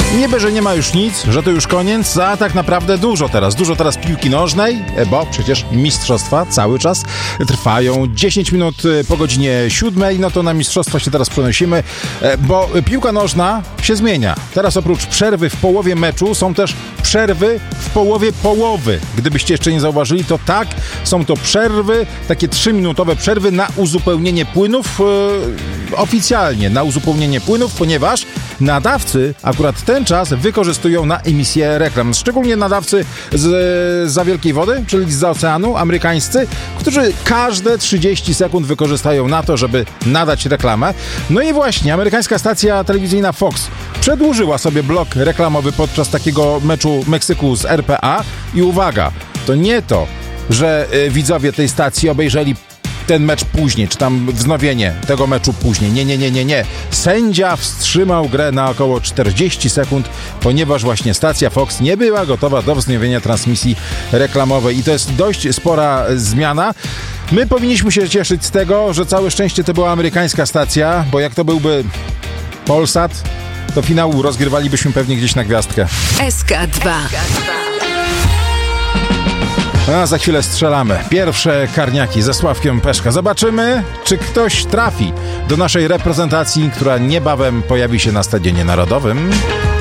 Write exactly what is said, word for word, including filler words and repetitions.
Niby, że nie ma już nic, że to już koniec, a tak naprawdę dużo teraz. Dużo teraz piłki nożnej, bo przecież mistrzostwa cały czas trwają. dziesięć minut po godzinie siódmej, no to na mistrzostwa się teraz przenosimy, bo piłka nożna się zmienia. Teraz oprócz przerwy w połowie meczu są też przerwy w połowie połowy. Gdybyście jeszcze nie zauważyli, to tak, są to przerwy, takie trzyminutowe przerwy na uzupełnienie płynów, e, oficjalnie na uzupełnienie płynów, ponieważ nadawcy akurat ten czas wykorzystują na emisję reklam. Szczególnie nadawcy z za wielkiej wody, czyli z oceanu, amerykańscy, którzy każde trzydzieści sekund wykorzystają na to, żeby nadać reklamę. No i właśnie amerykańska stacja telewizyjna Fox przedłużyła sobie blok reklamowy podczas takiego meczu Meksyku z R P A i uwaga, to nie to, że y, widzowie tej stacji obejrzeli ten mecz później, czy tam wznowienie tego meczu później. Nie, nie, nie, nie, nie. Sędzia wstrzymał grę na około czterdzieści sekund, ponieważ właśnie stacja Fox nie była gotowa do wznowienia transmisji reklamowej i to jest dość spora zmiana. My powinniśmy się cieszyć z tego, że całe szczęście to była amerykańska stacja, bo jak to byłby Polsat, to finału rozgrywalibyśmy pewnie gdzieś na gwiazdkę. S K dwa. A za chwilę strzelamy. Pierwsze karniaki ze Sławkiem Peszka. Zobaczymy, czy ktoś trafi do naszej reprezentacji, która niebawem pojawi się na Stadionie Narodowym.